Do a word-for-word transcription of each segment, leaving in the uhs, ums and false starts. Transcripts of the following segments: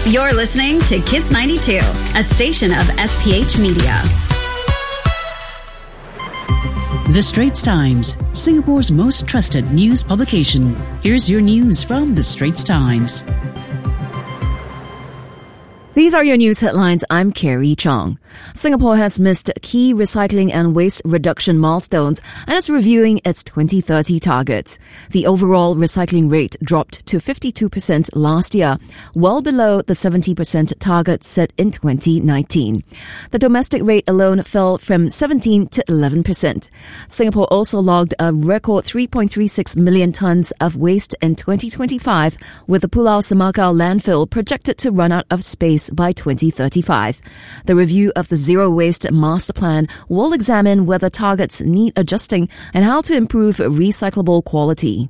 You're listening to Kiss ninety-two, a station of S P H Media. The Straits Times, Singapore's most trusted news publication. Here's your news from The Straits Times. These are your news headlines. I'm Carrie Chong. Singapore has missed key recycling and waste reduction milestones and is reviewing its twenty thirty targets. The overall recycling rate dropped to fifty-two percent last year, well below the seventy percent target set in twenty nineteen. The domestic rate alone fell from seventeen to eleven percent. Singapore also logged a record three point three six million tonnes of waste in twenty twenty-five, with the Pulau Semakau landfill projected to run out of space by twenty thirty-five. The review of the Zero Waste Master Plan will examine whether targets need adjusting and how to improve recyclable quality.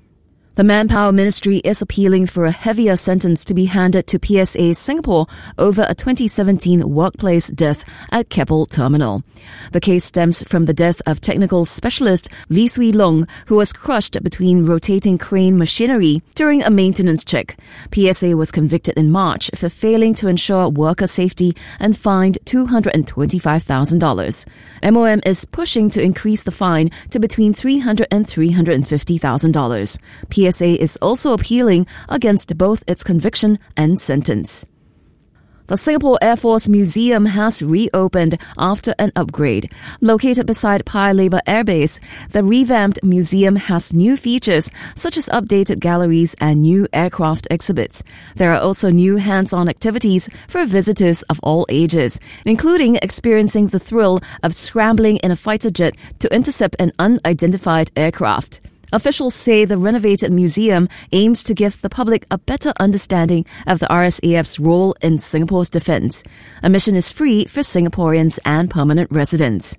The Manpower Ministry is appealing for a heavier sentence to be handed to P S A Singapore over a twenty seventeen workplace death at Keppel Terminal. The case stems from the death of technical specialist Lee Swee Long, who was crushed between rotating crane machinery during a maintenance check. P S A was convicted in March for failing to ensure worker safety and fined two hundred twenty-five thousand dollars. M O M is pushing to increase the fine to between three hundred thousand dollars and three hundred fifty thousand dollars. P S A is also appealing against both its conviction and sentence. The Singapore Air Force Museum has reopened after an upgrade. Located beside Paya Lebar Air Base, the revamped museum has new features such as updated galleries and new aircraft exhibits. There are also new hands-on activities for visitors of all ages, including experiencing the thrill of scrambling in a fighter jet to intercept an unidentified aircraft. Officials say the renovated museum aims to give the public a better understanding of the R S A F's role in Singapore's defense. Admission is free for Singaporeans and permanent residents.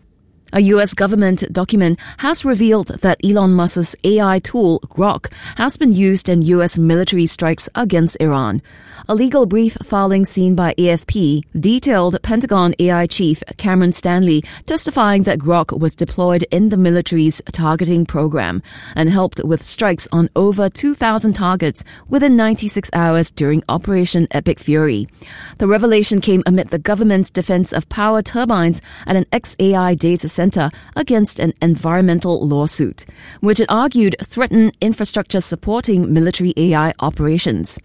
A U S government document has revealed that Elon Musk's A I tool, Grok, has been used in U S military strikes against Iran. A legal brief filing seen by A F P detailed Pentagon A I chief Cameron Stanley testifying that Grok was deployed in the military's targeting program and helped with strikes on over two thousand targets within ninety-six hours during Operation Epic Fury. The revelation came amid the government's defense of power turbines at an ex-A I data center against an environmental lawsuit, which it argued threatened infrastructure supporting military A I operations.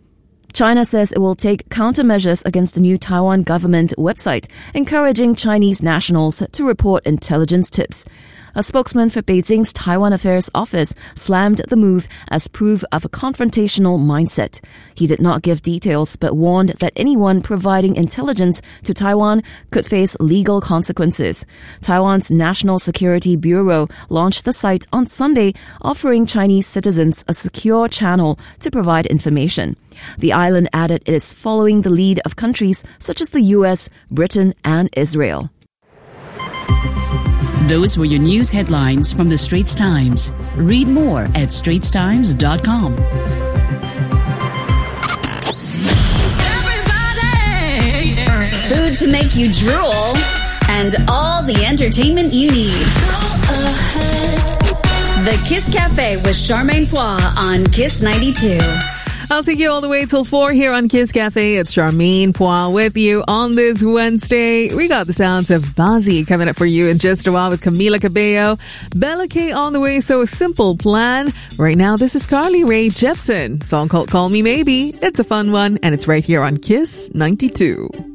China says it will take countermeasures against the new Taiwan government website, encouraging Chinese nationals to report intelligence tips. A spokesman for Beijing's Taiwan Affairs Office slammed the move as proof of a confrontational mindset. He did not give details but warned that anyone providing intelligence to Taiwan could face legal consequences. Taiwan's National Security Bureau launched the site on Sunday, offering Chinese citizens a secure channel to provide information. The island added it is following the lead of countries such as the U S, Britain, and Israel. Those were your news headlines from The Straits Times. Read more at straits times dot com. Food to make you drool, and all the entertainment you need. The Kiss Cafe with Charmaine Pois on Kiss ninety-two. I'll take you all the way till four here on Kiss Cafe. It's Charmaine Pois with you on this Wednesday. We got the sounds of Bazzi coming up for you in just a while with Camila Cabello. Bella K on the way, so a simple plan. Right now, this is Carly Rae Jepsen. Song called Call Me Maybe. It's a fun one, and it's right here on Kiss ninety-two.